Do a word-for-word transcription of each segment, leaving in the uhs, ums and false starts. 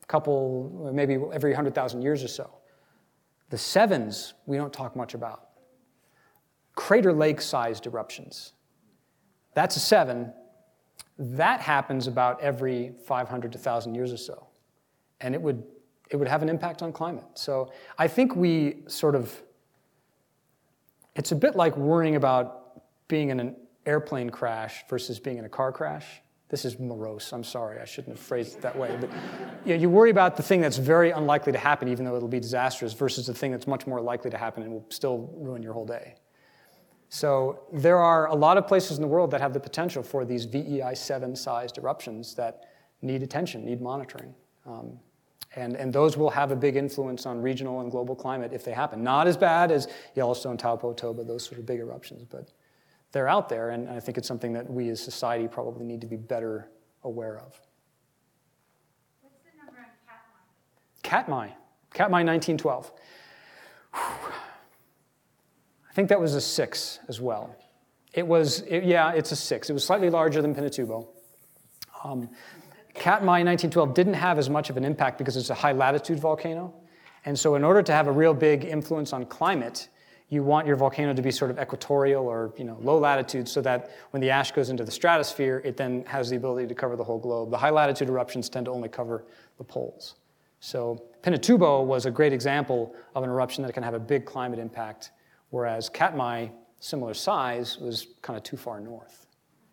couple, maybe every one hundred thousand years or so. The sevens, we don't talk much about. Crater Lake-sized eruptions. That's a seven. That happens about every five hundred to one thousand years or so. And it would, it would have an impact on climate. So I think we sort of, it's a bit like worrying about being in an airplane crash versus being in a car crash. This is morose. I'm sorry. I shouldn't have phrased it that way. But you know, you worry about the thing that's very unlikely to happen, even though it'll be disastrous, versus the thing that's much more likely to happen and will still ruin your whole day. So there are a lot of places in the world that have the potential for these V E I seven-sized eruptions that need attention, need monitoring. Um, and, and those will have a big influence on regional and global climate if they happen. Not as bad as Yellowstone, Taupo, Toba, those sort of big eruptions, but they're out there, and I think it's something that we as society probably need to be better aware of. What's the number on Katmai? Katmai. Katmai nineteen twelve. Whew. I think that was a six as well. It was, it, yeah, it's a six. It was slightly larger than Pinatubo. Um, Katmai nineteen twelve didn't have as much of an impact because it's a high-latitude volcano. And so in order to have a real big influence on climate, you want your volcano to be sort of equatorial or you know, low latitude so that when the ash goes into the stratosphere, it then has the ability to cover the whole globe. The high-latitude eruptions tend to only cover the poles. So Pinatubo was a great example of an eruption that can have a big climate impact, whereas Katmai, similar size, was kind of too far north.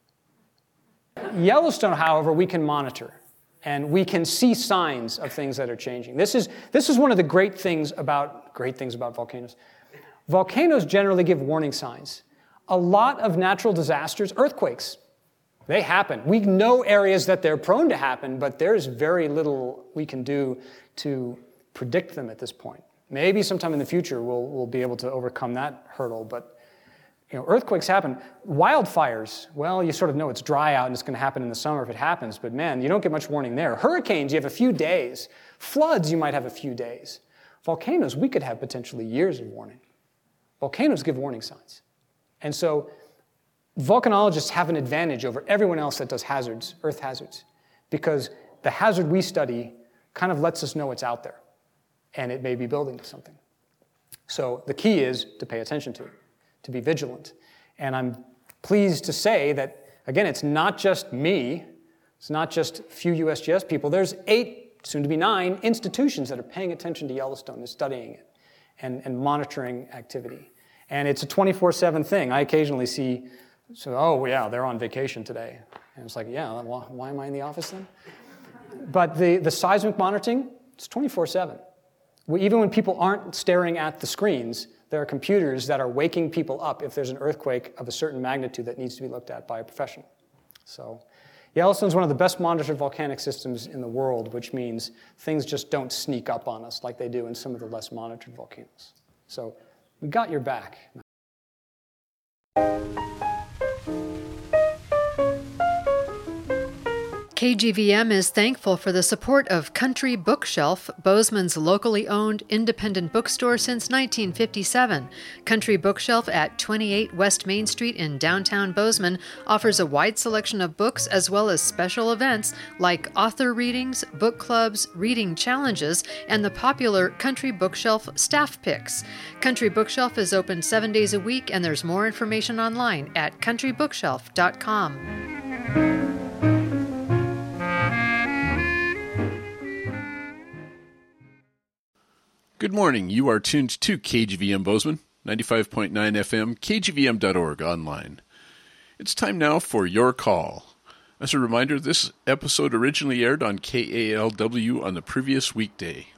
Yellowstone, however, we can monitor, and we can see signs of things that are changing. This is, this is one of the great things about, great things about volcanoes. Volcanoes generally give warning signs. A lot of natural disasters, earthquakes, they happen. We know areas that they're prone to happen, but there's very little we can do to predict them at this point. Maybe sometime in the future we'll, we'll be able to overcome that hurdle, but you know, earthquakes happen. Wildfires, well, you sort of know it's dry out and it's going to happen in the summer if it happens, but man, you don't get much warning there. Hurricanes, you have a few days. Floods, you might have a few days. Volcanoes, we could have potentially years of warning. Volcanoes give warning signs. And so volcanologists have an advantage over everyone else that does hazards, earth hazards, because the hazard we study kind of lets us know it's out there, and it may be building to something. So the key is to pay attention to it, to be vigilant. And I'm pleased to say that, again, it's not just me, it's not just a few U S G S people, there's eight, soon to be nine, institutions that are paying attention to Yellowstone and studying it. And, and monitoring activity. And it's a twenty-four seven thing. I occasionally see, so, oh, yeah, they're on vacation today. And it's like, yeah, why, why am I in the office then? But the, the seismic monitoring, it's twenty-four seven. We, even when people aren't staring at the screens, there are computers that are waking people up if there's an earthquake of a certain magnitude that needs to be looked at by a professional. So Yellowstone's one of the best monitored volcanic systems in the world, which means things just don't sneak up on us like they do in some of the less monitored volcanoes. So we got your back. K G V M is thankful for the support of Country Bookshelf, Bozeman's locally owned independent bookstore since nineteen fifty-seven. Country Bookshelf at twenty-eight West Main Street in downtown Bozeman offers a wide selection of books as well as special events like author readings, book clubs, reading challenges, and the popular Country Bookshelf staff picks. Country Bookshelf is open seven days a week, and there's more information online at country bookshelf dot com. Good morning. You are tuned to K G V M Bozeman, ninety-five point nine F M, K G V M dot org online. It's time now for your call. As a reminder, this episode originally aired on K A L W on the previous weekday.